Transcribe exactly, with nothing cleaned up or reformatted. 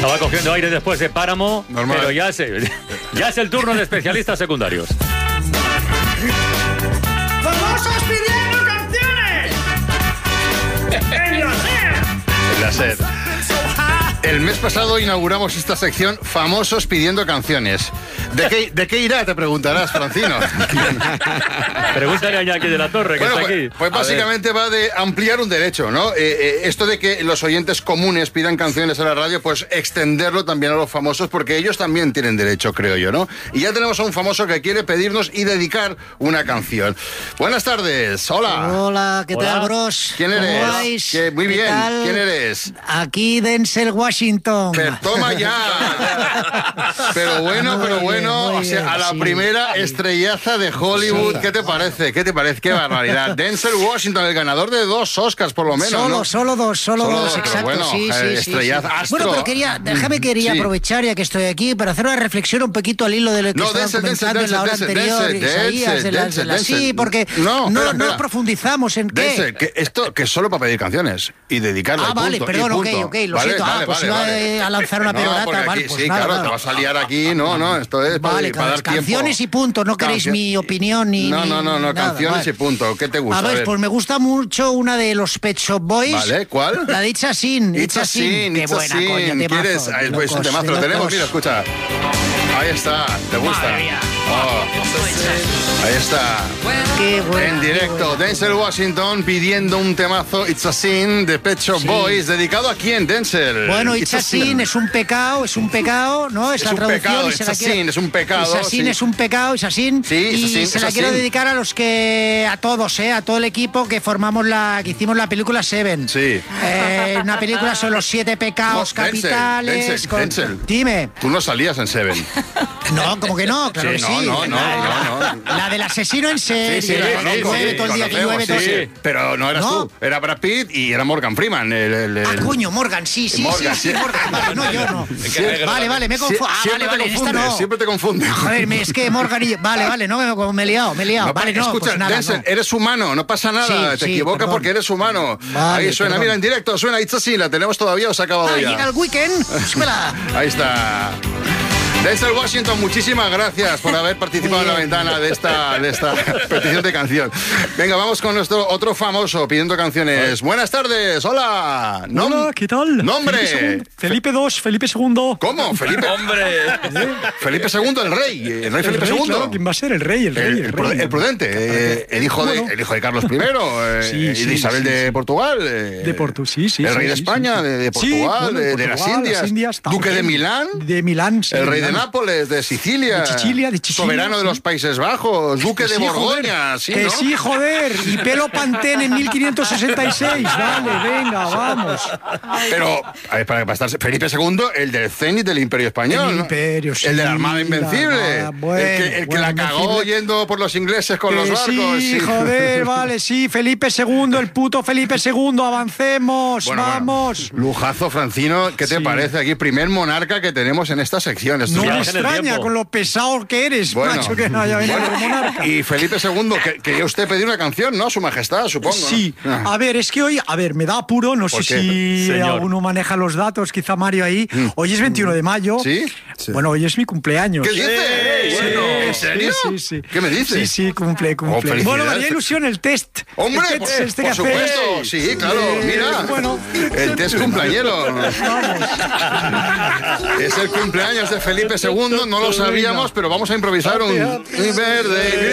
Estaba cogiendo aire después de Páramo, Normal. pero ya es, ya es el turno de especialistas secundarios. ¡Famosos pidiendo canciones! ¡En la SER! La SER. El mes pasado inauguramos esta sección Famosos pidiendo canciones. ¿De qué, de qué irá? Te preguntarás, Francino. Pregúntale a Iñaki de la Torre, que Bueno, está pues, aquí. pues básicamente va de ampliar un derecho, ¿no? Eh, eh, esto de que los oyentes comunes pidan canciones a la radio, pues extenderlo también a los famosos, porque ellos también tienen derecho, creo yo, ¿no? Y ya tenemos a un famoso que quiere pedirnos y dedicar una canción. Buenas tardes, hola. Hola, ¿qué Hola. tal, bros? ¿Quién ¿Cómo eres? vais? ¿Qué- muy ¿Qué bien. tal? ¿Quién eres? Aquí Denzel Washington. Pero toma ya. Pero bueno, Muy pero bien, bueno, muy o sea, bien, a la sí. primera Sí. estrellaza de Hollywood. Sí. ¿Qué te parece? ¿Qué te parece? Qué barbaridad. Denzel Washington, el ganador de dos Oscars por lo menos, Solo, ¿no? solo dos, solo, Solo dos, dos, pero exacto. bueno, sí, eh, sí, sí, estrellaza, sí. astro. Bueno, pero quería, déjame quería Sí. aprovechar ya que estoy aquí para hacer una reflexión un poquito al hilo de lo que No, estaban Denzel, comentando Denzel, en la hora Denzel, anterior, Denzel, Isaías, de las- Denzel, de las- Denzel. sí, porque No, no, espera, no espera. profundizamos en qué. Denzel, que esto que es solo para pedir canciones y dedicarle Ah, al vale, punto, y perdón, ok, punto. ok, lo Vale, siento. vale, ah, pues vale, iba vale. eh, a lanzar una No, perorata, porque vale, aquí, pues sí, nada, claro, nada. te vas a liar aquí. No, no, esto es para, Vale, para dar tiempo. canciones y punto, no queréis Cancio- mi opinión ni No, ni no, no, no, nada, canciones vale. y punto. ¿Qué te gusta? A ver, pues me gusta mucho una de los Pet Shop Boys. Vale, ¿cuál? La de It's a Sin. It's a sin, Qué it's a buena, sin. coño, temazo, ¿Quieres? de Ahí, pues, un locos, temazo, de lo tenemos, locos. mira, escucha. Ahí está, ¿te gusta? Madre mía. Oh, ahí está. Qué bueno. En directo, Denzel Washington pidiendo un temazo It's a Sin de Pet Shop Sí. Boys. ¿Dedicado a quién, Denzel? Bueno, It's a Sin es un pecado, es un pecado, ¿no? Es, Es la un traducción. pecado, y se It's la a quiero- sin, es un pecado, It's a Sin sí. es un pecado, It's a Sin. Sí, It's a y sin, se It's la a quiero sin. dedicar a los que, a todos, ¿eh? A todo el equipo que formamos la, que hicimos la película Seven. Sí. Eh, una película sobre los siete pecados No, Denzel, capitales. Denzel, con- Denzel. Dime. Tú no salías en Seven. No, como que no, claro Sí, que no, sí. no, no, la, no, no. la del asesino en serie, Sí, sí, la lo del conozco, nueve, sí, todo el día que conocemos, llueve, todo sí, sí. sí. Pero no eras ¿No? tú, era Brad Pitt y era Morgan Freeman. El, el, el- Ah, coño, Morgan, sí, sí, Morgan, sí, sí, sí. Morgan. Vale, no, yo no. Sí. Vale, vale, me Sie- confundo. Ah, siempre vale, te vale, en esta confunde, no. siempre te confunde. A ver, me- es que Morgan y... Vale, vale, no, me, me he liado, me he liado. No, vale, no, escucha, pues nada, Denzel, no. eres humano, no pasa nada. Sí, te sí, equivocas perdón. porque eres humano. Vale, Ahí suena, perdón. mira, en directo suena It's a Sin, la tenemos todavía o se ha acabado Ah, ya. llega el weekend, súbela. Ahí está. Denzel Washington, muchísimas gracias por haber participado en la Muy bien. ventana de esta, de esta petición de canción. Venga, vamos con nuestro otro famoso pidiendo canciones. Buenas tardes, hola. Nom- Hola, ¿qué tal? Nombre. Felipe segundo. Felipe dos, Felipe segundo. ¿Cómo? Felipe. ¡Hombre! Felipe segundo, el rey. El rey El Felipe rey, segundo. claro, ¿quién va a ser? El rey, el rey, El, el, el pru- rey. el prudente, eh, el, hijo de, Bueno. el hijo de Carlos primero eh, Sí, y de sí, Isabel sí, de sí. Portugal. eh, De Portu, sí, sí. El sí, rey de sí, España, sí. de, de Sí, Portugal, bueno, de, de de las Portugal, Indias. las Indias Duque de también. Milán. De Milán, sí. El rey de Milán. Nápoles, de Sicilia. De Sicilia, de Sicilia, Soberano de sí. los Países Bajos. Duque de Sí, Borgoña. joder, Sí, que ¿no? sí, joder. Y pelo Pantene en mil quinientos sesenta y seis. Vale, venga, vamos. Pero, a ver, para, para estar Felipe segundo, el del cenit del Imperio Español. El ¿no? imperio, sí, El de la Armada la Invencible. Armada, bueno, el que, el que bueno, la cagó Invencible. yendo por los ingleses con Que los barcos. sí, joder, vale, sí. Felipe segundo, el puto Felipe segundo. Avancemos, Bueno, bueno. vamos. Lujazo, Francino, ¿qué te Sí. parece aquí? Primer monarca que tenemos en esta sección. Esto No es- me Viaje en el extraña tiempo. con lo pesado que eres, Bueno. macho, que no haya venido Bueno, como monarca. Y Felipe segundo, que quería usted pedir una canción, ¿no? A su majestad, supongo. ¿no? Sí, Ah. a ver, es que hoy, a ver, me da apuro, no sé ¿Por qué? si Señor. alguno maneja los datos, quizá Mario ahí. Hoy es veintiuno de mayo. ¿Sí? Bueno, hoy es mi cumpleaños. ¿Qué dices? Sí, Bueno, ¿en sí, serio? Sí, sí. ¿Qué me dices? Sí, sí, cumple, Oh, cumple. felicidades. Bueno, me haría ilusión el test. Hombre, el por, test este por que supuesto. hacéis. Sí, claro, Eh, mira. Bueno, El test cumpleañero. vamos. Es el cumpleaños de Felipe segundo, no lo sabíamos, pero vamos a improvisar un, un verde.